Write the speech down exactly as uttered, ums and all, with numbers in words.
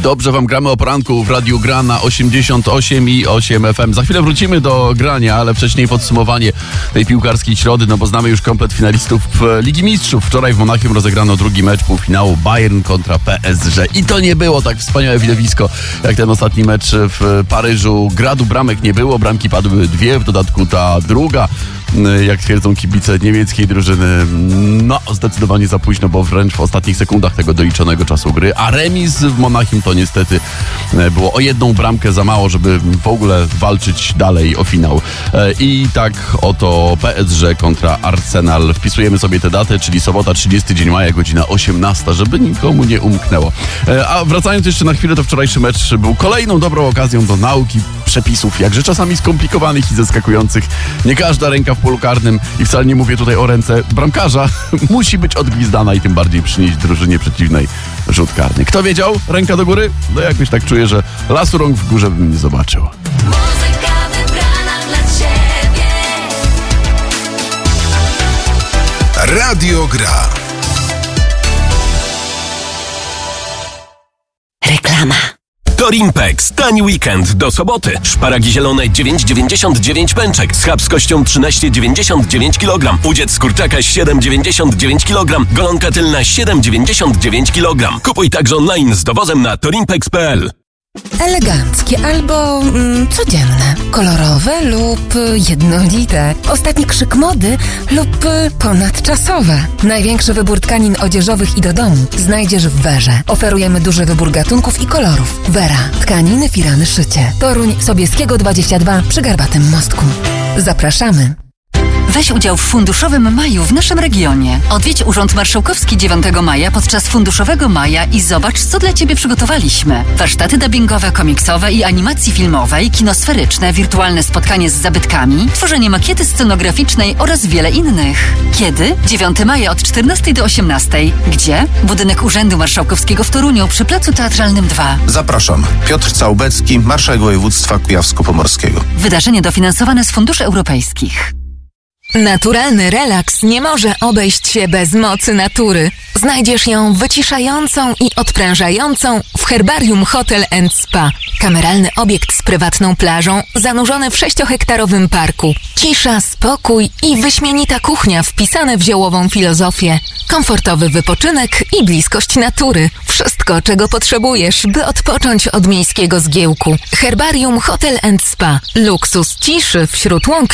Dobrze wam gramy o poranku w Radiu Gra na osiemdziesiąt osiem i osiem F M. Za chwilę wrócimy do grania, ale wcześniej podsumowanie tej piłkarskiej środy, no bo znamy już komplet finalistów Ligi Mistrzów. Wczoraj w Monachium rozegrano drugi mecz półfinału Bayern kontra P S G i to nie było tak wspaniałe widowisko jak ten ostatni mecz w Paryżu. Gradu bramek nie było, bramki padły dwie, w dodatku ta druga, jak twierdzą kibice niemieckiej drużyny, no zdecydowanie za późno, bo wręcz w ostatnich sekundach tego doliczonego czasu gry, a remis w Monachium to niestety było o jedną bramkę za mało, żeby w ogóle walczyć dalej o finał. I tak oto P S G kontra Arsenal. Wpisujemy sobie tę datę, czyli sobota, trzydziesty dzień maja, godzina osiemnasta, żeby nikomu nie umknęło. A wracając jeszcze na chwilę, to wczorajszy mecz był kolejną dobrą okazją do nauki przepisów, jakże czasami skomplikowanych i zaskakujących. Nie każda ręka w polu karnym, i wcale nie mówię tutaj o ręce bramkarza, musi być odgwizdana i tym bardziej przynieść drużynie przeciwnej rzut karny. Kto wiedział? Ręka do góry? No jakoś tak czuję, że lasu rąk w górze bym nie zobaczył. Muzyka wybrana dla ciebie. Radio Gra. Reklama. Torimpex. Tani weekend do soboty. Szparagi zielone dziewięć dziewięćdziesiąt dziewięć pęczek. Schab z kością trzynaście dziewięćdziesiąt dziewięć kilogram. Udziec z kurczaka siedem dziewięćdziesiąt dziewięć kilogram. Golonka tylna siedem dziewięćdziesiąt dziewięć kilogram. Kupuj także online z dowozem na torimpex kropka p l. Eleganckie albo mm, codzienne, kolorowe lub jednolite, ostatni krzyk mody lub ponadczasowe. Największy wybór tkanin odzieżowych i do domu znajdziesz w Werze. Oferujemy duży wybór gatunków i kolorów. Wera. Tkaniny, firany, szycie. Toruń, Sobieskiego dwadzieścia dwa przy Garbatym Mostku. Zapraszamy. Weź udział w Funduszowym Maju w naszym regionie. Odwiedź Urząd Marszałkowski dziewiątego maja podczas Funduszowego Maja i zobacz, co dla Ciebie przygotowaliśmy. Warsztaty dubbingowe, komiksowe i animacji filmowej, kino sferyczne, wirtualne spotkanie z zabytkami, tworzenie makiety scenograficznej oraz wiele innych. Kiedy? dziewiątego maja od czternastej do osiemnastej. Gdzie? Budynek Urzędu Marszałkowskiego w Toruniu przy Placu Teatralnym dwa. Zapraszam. Piotr Całbecki, marszałek województwa kujawsko-pomorskiego. Wydarzenie dofinansowane z funduszy europejskich. Naturalny relaks nie może obejść się bez mocy natury. Znajdziesz ją wyciszającą i odprężającą w Herbarium Hotel and Spa. Kameralny obiekt z prywatną plażą, zanurzony w sześciohektarowym parku. Cisza, spokój i wyśmienita kuchnia wpisane w ziołową filozofię. Komfortowy wypoczynek i bliskość natury. Wszystko, czego potrzebujesz, by odpocząć od miejskiego zgiełku. Herbarium Hotel and Spa. Luksus ciszy wśród łąk